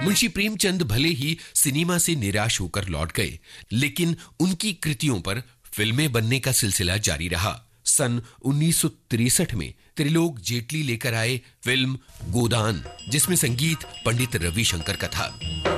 मुंशी प्रेमचंद भले ही सिनेमा से निराश होकर लौट गए, लेकिन उनकी कृतियों पर फिल्में बनने का सिलसिला जारी रहा। सन 1963 में त्रिलोक जेटली लेकर आए फिल्म गोदान, जिसमें संगीत पंडित रविशंकर का था।